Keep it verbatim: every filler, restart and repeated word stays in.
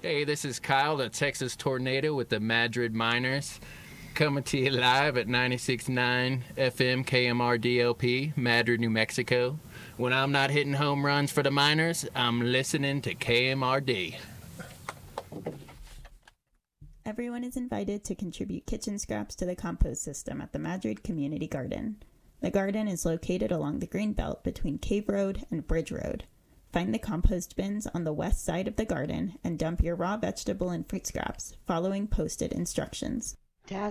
Hey, this is Kyle, the Texas Tornado with the Madrid Miners, coming to you live at ninety-six point nine F M K M R D L P, Madrid, New Mexico. When I'm not hitting home runs for the Miners, I'm listening to K M R D. Everyone is invited to contribute kitchen scraps to the compost system at the Madrid Community Garden. The garden is located along the green belt between Cave Road and Bridge Road. Find the compost bins on the west side of the garden and dump your raw vegetable and fruit scraps, following posted instructions.